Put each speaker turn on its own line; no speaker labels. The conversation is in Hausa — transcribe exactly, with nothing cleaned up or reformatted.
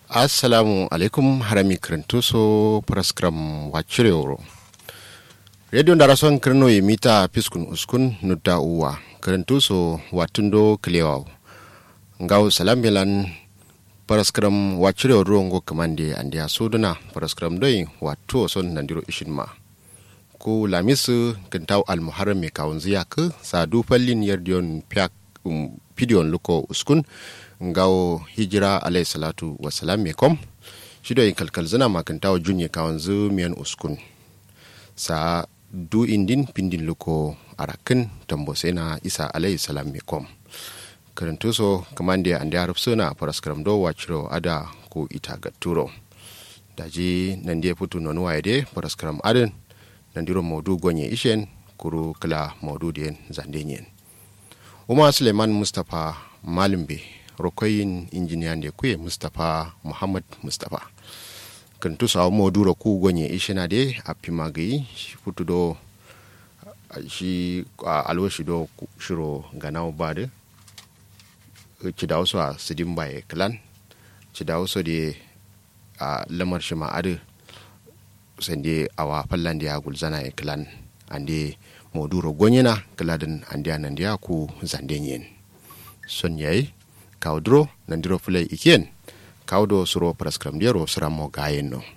Assalamu alaikum harami krentuso praskram wachireo. Radio Ndarason kreno yimita piskun uskun nuda uwa. Krentuso watundo klewaw. Ngau salambelan praskram wachireo rongo kamande andi asuduna praskram doi watu son nandiro ishinma. Ku lamisu kentaw al muharram me kaunziya ke sadu fallin yardion piak um, pidion luko uskun. Ngao hijira alayhi salatu wasalam mekom shido yin kalkalzina makantawa junye kawanzu miyan uskun sa du indin pindin luko arakin tambosena isa alayhi salam mekom karantuso kamande ande arab suna paraskaram do wachiro ada ko ita gaturo daji nande putu nonu waide paraskaram aden nandiro modu gonye ishen kuru kala modu den zandenyen Umar Suleiman Mustafa Malimbe rokoyin injiniyan da kuye Mustapha Muhammad Mustapha kan tu sawo moduro ku gonye ishina de apimagi futu do shi alwashi do shiro ganao bade cidawo so a sidin baye klan cidawo so de a lamar shi ma ade sande awa fallan da gulzana e klan ande moduro gonyena kladin ande anan dia ku zandenyen son yayi Kaudro nandiro fulay ikien kaudo suro praskram diaro sramo gayenno